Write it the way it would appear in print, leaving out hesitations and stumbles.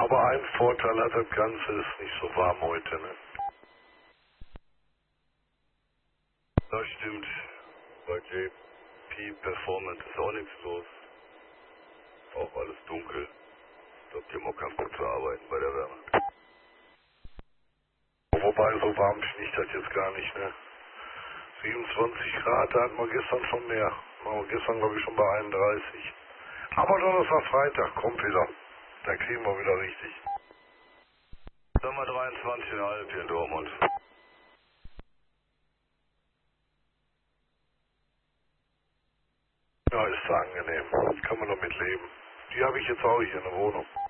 Aber ein Vorteil hat das Ganze, ist nicht so warm heute, ne? Das stimmt. Bei JP Performance ist auch nichts los. Auch alles dunkel. Ich glaube, die haben auch keinen Bock zu arbeiten bei der Wärme. Wobei, so warm finde ich das jetzt gar nicht, ne? 27 Grad, da hatten wir gestern schon mehr. Waren wir gestern, glaube ich, schon bei 31. Aber Donnerstag, Freitag kommt wieder. Da kriegen wir wieder richtig. Sagen wir 23,5 hier in Dortmund. Ja, ist so angenehm. Kann man doch mit leben. Die habe ich jetzt auch hier in der Wohnung.